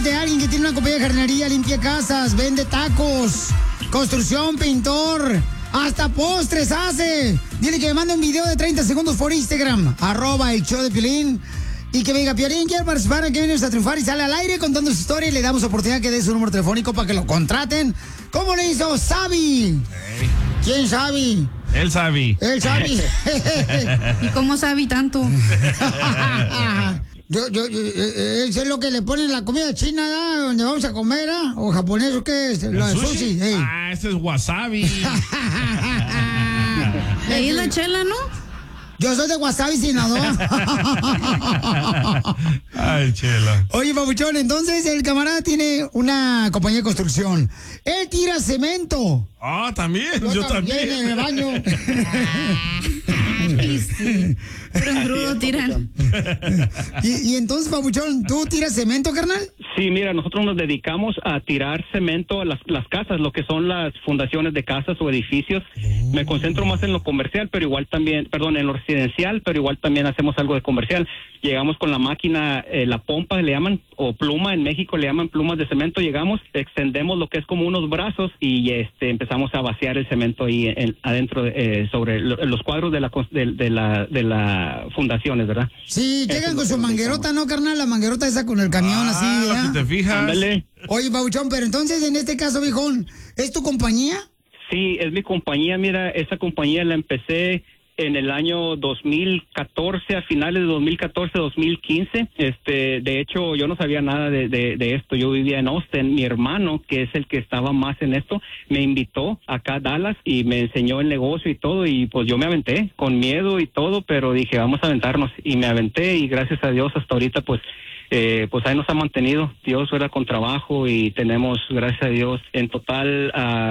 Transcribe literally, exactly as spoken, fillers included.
Consíguete a alguien que tiene una compañía de jardinería, limpia casas, vende tacos, construcción, pintor, hasta postres hace. Dile que me mande un video de treinta segundos por Instagram, arroba el show de Piolín. Y que me diga, Piolín, quiere participar, que vienes a triunfar y sale al aire contando su historia y le damos oportunidad que dé su número telefónico para que lo contraten. ¿Cómo le hizo Sabi? Hey. ¿Quién Sabi? El Sabi. El Sabi. ¿Y cómo Sabi tanto? Yo, yo, yo, eso es lo que le ponen la comida china, ¿no? Donde vamos a comer, ¿ah? ¿O japonés o qué es? Lo de sushi. sushi. Hey. Ah, ese es wasabi. Ahí es la chela, ¿no? Yo soy de Wasabi, Sinaloa. Ay, chela. Oye, papuchón, entonces el camarada tiene una compañía de construcción. Él tira cemento. Ah, también, yo, yo también. también. En el baño. Sí, sí. Pero en grudo tiran. y, y entonces, papuchón, ¿tú tiras cemento, carnal? Sí, mira, nosotros nos dedicamos a tirar cemento a las, las casas, lo que son las fundaciones de casas o edificios. Oh. Me concentro más en lo comercial, pero igual también, perdón, en lo residencial, pero igual también hacemos algo de comercial. Llegamos con la máquina, eh, la pompa le llaman, o pluma, en México le llaman plumas de cemento, llegamos, extendemos lo que es como unos brazos y este empezamos a vaciar el cemento ahí en, adentro, de, eh, sobre lo, los cuadros de la, de, de la de la fundaciones, ¿verdad? Sí, llegan con su manguerota, ¿no, carnal? La manguerota esa con el camión ah, así, ¿verdad? Si te fijas. Ándale. Oye, papuchón, pero entonces en este caso, viejón, ¿es tu compañía? Sí, es mi compañía, mira, esa compañía la empecé en el año dos mil catorce, a finales de dos mil catorce, dos mil quince. Este, de hecho, yo no sabía nada de, de, de esto. Yo vivía en Austin. Mi hermano, que es el que estaba más en esto, me invitó acá a Dallas y me enseñó el negocio y todo. Y pues yo me aventé con miedo y todo, pero dije, vamos a aventarnos. Y me aventé y gracias a Dios hasta ahorita, pues, Eh, pues ahí nos ha mantenido Dios, ¿verdad? Con trabajo y tenemos, gracias a Dios, en total... Uh,